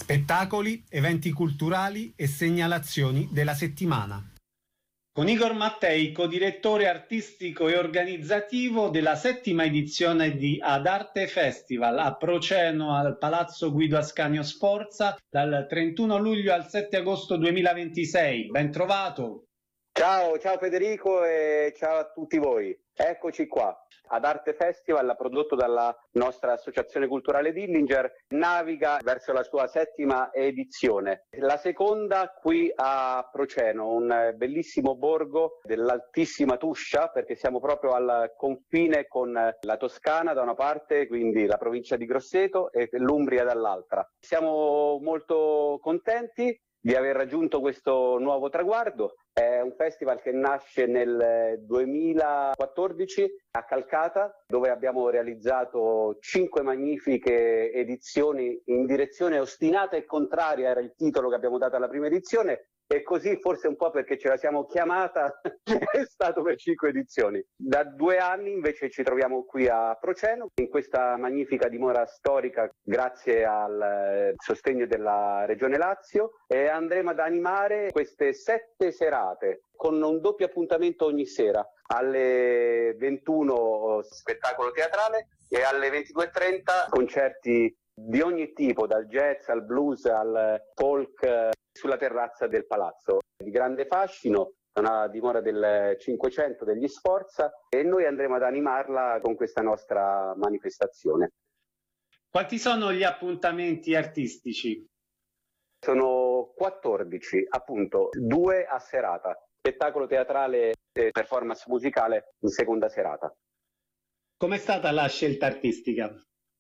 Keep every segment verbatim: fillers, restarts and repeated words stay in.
Spettacoli, eventi culturali e segnalazioni della settimana. Con Igor Mattei, co-direttore artistico e organizzativo della settima edizione di Ad Arte Festival a Proceno al Palazzo Guido Ascanio Sforza dal trentuno luglio al sette agosto duemilaventisei. Ben trovato! Ciao, ciao Federico e ciao a tutti voi. Eccoci qua. Ad Arte Festival, prodotto dalla nostra associazione culturale Dillinger, naviga verso la sua settima edizione. La seconda qui a Proceno, un bellissimo borgo dell'altissima Tuscia, perché siamo proprio al confine con la Toscana da una parte, quindi la provincia di Grosseto, e l'Umbria dall'altra. Siamo molto contenti di aver raggiunto questo nuovo traguardo. È un festival che nasce nel duemilaquattordici a Calcata, dove abbiamo realizzato cinque magnifiche edizioni in direzione ostinata e contraria, era il titolo che abbiamo dato alla prima edizione, e così forse un po' perché ce la siamo chiamata è stato per cinque edizioni. Da due anni invece ci troviamo qui a Proceno, in questa magnifica dimora storica grazie al sostegno della Regione Lazio, e andremo ad animare queste sette serate con un doppio appuntamento ogni sera. Alle ventuno spettacolo teatrale e alle ventidue e trenta concerti di ogni tipo, dal jazz al blues al folk, sulla terrazza del palazzo. Di grande fascino, una dimora del Cinquecento degli Sforza, e noi andremo ad animarla con questa nostra manifestazione. Quanti sono gli appuntamenti artistici? Sono quattordici, appunto, due a serata, spettacolo teatrale e performance musicale in seconda serata. Com'è stata la scelta artistica?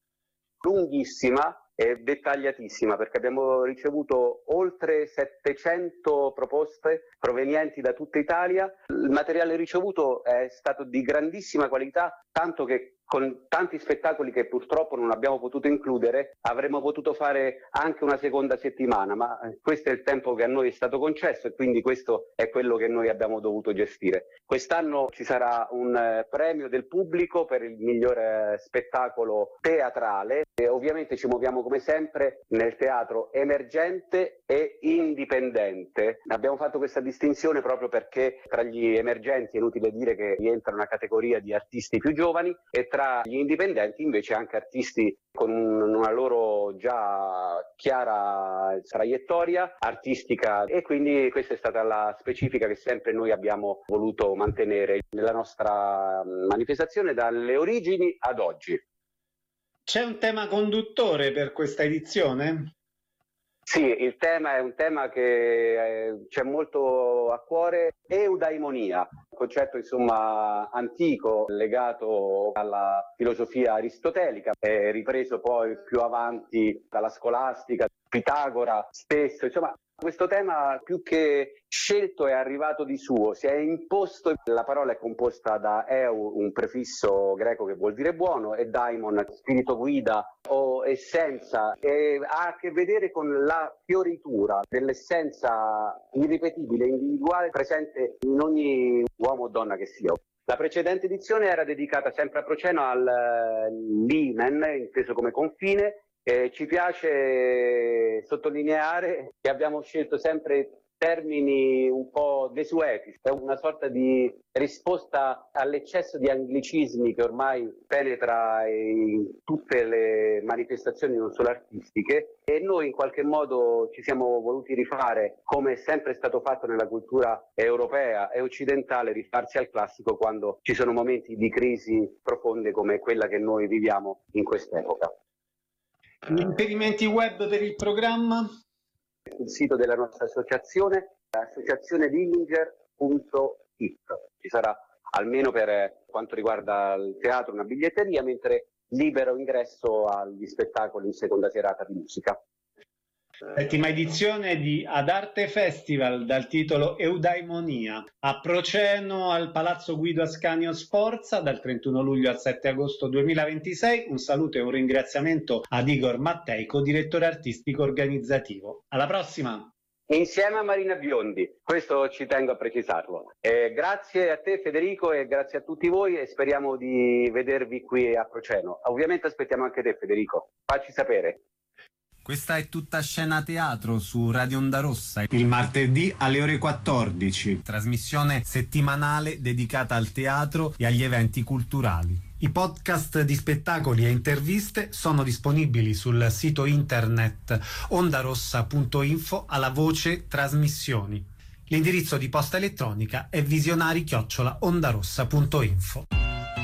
Lunghissima e dettagliatissima, perché abbiamo ricevuto oltre settecento proposte provenienti da tutta Italia. Il materiale ricevuto è stato di grandissima qualità, tanto che con tanti spettacoli che purtroppo non abbiamo potuto includere avremmo potuto fare anche una seconda settimana, ma questo è il tempo che a noi è stato concesso e quindi questo è quello che noi abbiamo dovuto gestire. Quest'anno ci sarà un eh, premio del pubblico per il migliore spettacolo teatrale, e ovviamente ci muoviamo come sempre nel teatro emergente e indipendente. Abbiamo fatto questa distinzione proprio perché tra gli emergenti è inutile dire che rientra una categoria di artisti più giovani, e tra gli indipendenti invece anche artisti con una loro già chiara traiettoria artistica, e quindi questa è stata la specifica che sempre noi abbiamo voluto mantenere nella nostra manifestazione dalle origini ad oggi. C'è un tema conduttore per questa edizione? Sì, il tema è un tema che eh, c'è molto a cuore, eudaimonia, un concetto insomma antico legato alla filosofia aristotelica, è ripreso poi più avanti dalla scolastica, Pitagora stesso, insomma questo tema più che scelto è arrivato di suo, si è imposto. La parola è composta da eu, un prefisso greco che vuol dire buono, e daimon, spirito guida o essenza, e ha a che vedere con la fioritura dell'essenza irripetibile, individuale, presente in ogni uomo o donna che sia. La precedente edizione era dedicata sempre a Proceno al limen, inteso come confine. Eh, ci piace sottolineare che abbiamo scelto sempre termini un po' desueti, è una sorta di risposta all'eccesso di anglicismi che ormai penetra in tutte le manifestazioni non solo artistiche, e noi in qualche modo ci siamo voluti rifare, come è sempre stato fatto nella cultura europea e occidentale, rifarsi al classico quando ci sono momenti di crisi profonde come quella che noi viviamo in quest'epoca. Gli riferimenti web per il programma? Sul sito della nostra associazione, associazione dillinger punto it. Ci sarà, almeno per quanto riguarda il teatro, una biglietteria, mentre libero ingresso agli spettacoli in seconda serata di musica. Settima edizione di Ad Arte Festival dal titolo Eudaimonia a Proceno al Palazzo Guido Ascanio Sforza dal trentuno luglio al sette agosto duemilaventisei. Un saluto e un ringraziamento ad Igor Mattei, co-direttore artistico organizzativo. Alla prossima! Insieme a Marina Biondi, questo ci tengo a precisarlo. Eh, grazie a te Federico e grazie a tutti voi, e speriamo di vedervi qui a Proceno. Ovviamente aspettiamo anche te Federico, facci sapere. Questa è Tutta Scena Teatro su Radio Onda Rossa, il martedì alle ore quattordici, trasmissione settimanale dedicata al teatro e agli eventi culturali. I podcast di spettacoli e interviste sono disponibili sul sito internet ondarossa punto info alla voce trasmissioni. L'indirizzo di posta elettronica è visionari chiocciola ondarossa punto info.